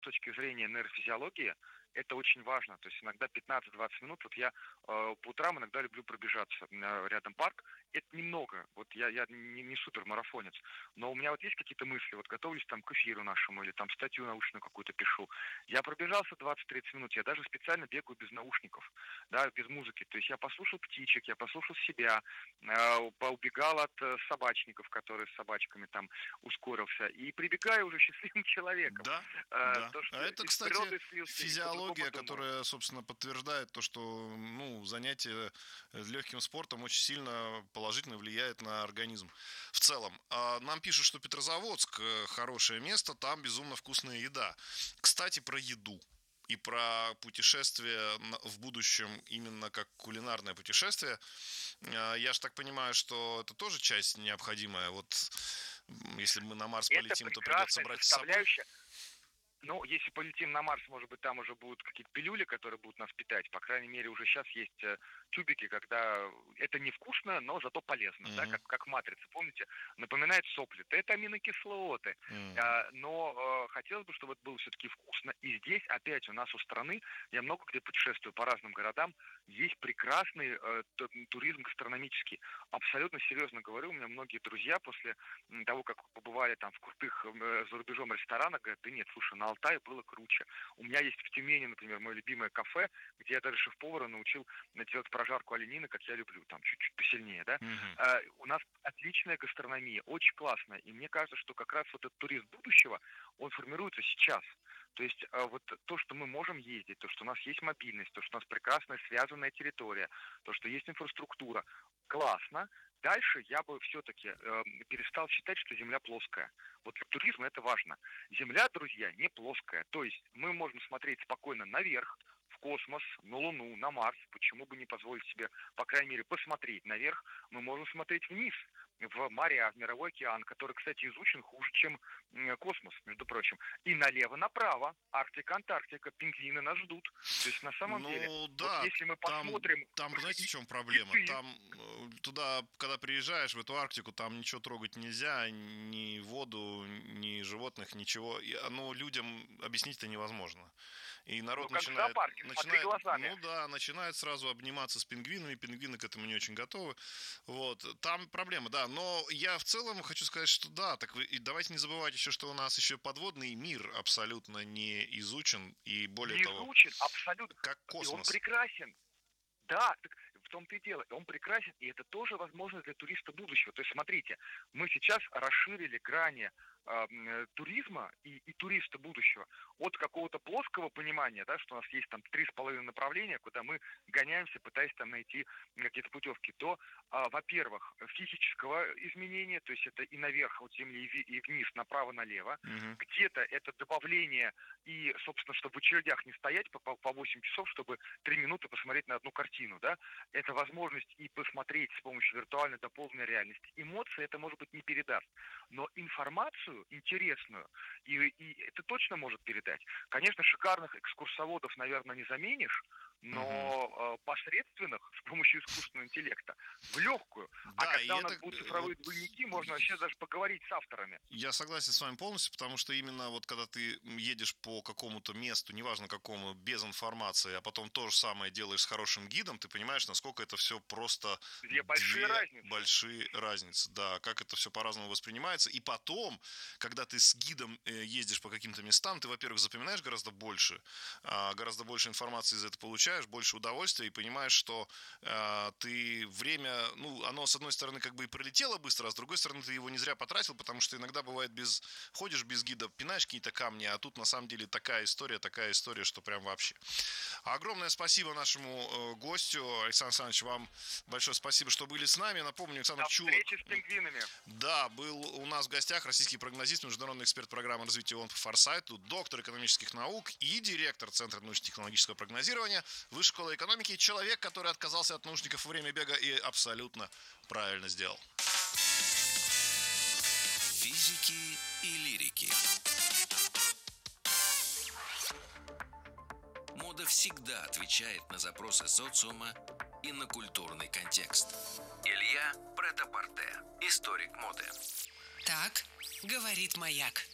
точки зрения нейрофизиологии это очень важно. То есть иногда 15-20 минут. Вот я по утрам иногда люблю пробежаться. У меня рядом парк. Это немного. Вот я не супер марафонец. Но у меня вот есть какие-то мысли. Вот готовлюсь там к эфиру нашему или там статью научную какую-то пишу. Я пробежался 20-30 минут. Я даже специально бегаю без наушников, да, без музыки. То есть я послушал птичек, я послушал себя, поубегал от собачников, которые с собачками там ускорился. И прибегаю уже счастливым человеком. Да, да. То, А что это, из кстати, природы слился и по-другому физиология, думаю. которая, собственно, подтверждает то, что, ну, занятие легким спортом очень сильно положительно влияет на организм в целом. А нам пишут, что Петрозаводск хорошее место, там безумно вкусная еда. Кстати, про еду и про путешествие в будущем именно как кулинарное путешествие. Я же так понимаю, что это тоже часть необходимая. Вот если мы на Марс Это полетим, то придется прекрасная брать с собой. составляющая. Ну, если полетим на Марс, может быть, там уже будут какие-то пилюли, которые будут нас питать. По крайней мере, уже сейчас есть тюбики, когда это невкусно, но зато полезно, да, Мгм. как матрица, помните? Напоминает сопли. Это аминокислоты. Мгм. Но хотелось бы, чтобы это было все-таки вкусно. И здесь, опять, у нас у страны, я много где путешествую по разным городам, есть прекрасный туризм гастрономический. Абсолютно серьезно говорю, у меня многие друзья после того, как побывали там в крутых за рубежом ресторанах, говорят, да нет, слушай, на Алтае было круче. У меня есть в Тюмени, например, мое любимое кафе, где я даже шеф-повара научил делать прожарку оленины, как я люблю, там чуть-чуть посильнее, да. Мгм. У нас отличная гастрономия, очень классная, и мне кажется, что как раз вот этот туризм будущего, он формируется сейчас. То есть вот то, что мы можем ездить, то, что у нас есть мобильность, то, что у нас прекрасная связанная территория, то, что есть инфраструктура, классно. Дальше я бы все-таки перестал считать, что Земля плоская. Вот для туризма это важно. Земля, друзья, не плоская. То есть мы можем смотреть спокойно наверх, в космос, на Луну, на Марс. Почему бы не позволить себе, по крайней мере, посмотреть наверх? Мы можем смотреть вниз, в моря, в мировой океан, который, кстати, изучен хуже, чем космос, между прочим. И налево-направо, Арктика, Антарктика, пингвины нас ждут. То есть на самом деле, Ну вот да, если мы там, посмотрим там, знаете, в чем проблема? киты, Там туда, когда приезжаешь в эту Арктику, там ничего трогать нельзя, ни воду, ни животных, ничего. И оно людям объяснить-то невозможно. И ну народ как в зоопарке, смотри начинает, глазами. ну да, начинает сразу обниматься с пингвинами. Пингвины к этому не очень готовы. Вот, там проблема, да. Но я в целом хочу сказать, что да, так и давайте не забывать еще, что у нас еще подводный мир абсолютно не изучен. И более Не того, изучен абсолютно. как И он космос. прекрасен. Да, так в том-то и дело. Он прекрасен, и это тоже возможно для туриста будущего. То есть, смотрите, мы сейчас расширили грани туризма и туриста будущего от какого-то плоского понимания, да, что у нас есть там 3,5 направления, куда мы гоняемся, пытаясь там найти какие-то путевки, до, во-первых, физического изменения, то есть это и наверх от Земли, и вниз, направо-налево. Мгм. Где-то это добавление и, собственно, чтобы в очередях не стоять по 8 часов, чтобы 3 минуты посмотреть на одну картину, да, это возможность и посмотреть с помощью виртуальной дополненной реальности. Эмоции это, может быть, не передаст, но информацию интересную, и это точно может передать. Конечно, шикарных экскурсоводов, наверное, не заменишь, Мгм. но посредственных с помощью искусственного интеллекта в легкую. А Да, и когда у нас это будут вот цифровые двойники, можно вообще даже поговорить с авторами. я согласен с вами полностью, потому что именно вот когда ты едешь по какому-то месту, неважно какому, без информации, а потом то же самое делаешь с хорошим гидом, ты понимаешь, насколько это все просто Две большие две разницы. большие разницы, да, как это все по-разному воспринимается. И потом, когда ты с гидом ездишь по каким-то местам, ты, во-первых, запоминаешь гораздо больше информации за это получаешь, больше удовольствия и понимаешь, что ты время, ну, оно с одной стороны как бы и пролетело быстро, а с другой стороны ты его не зря потратил, потому что иногда бывает ходишь без гида, пинаешь какие-то камни, а тут на самом деле такая история, что прям вообще. Огромное спасибо нашему гостю, Александр Александрович, вам большое спасибо, что были с нами. Напомню, Александр До Чулок, встречи с пингвинами. да, был у нас в гостях, российский прогнозист, международный эксперт программы развития ООН по форсайту, доктор экономических наук и директор Центра научно-технологического прогнозирования Высшей школы экономики, человек, который отказался от наушников во время бега и абсолютно правильно сделал. Физики и лирики. Мода всегда отвечает на запросы социума и на культурный контекст. Илья Прет-а-Порте, историк моды. Так, говорит Маяк.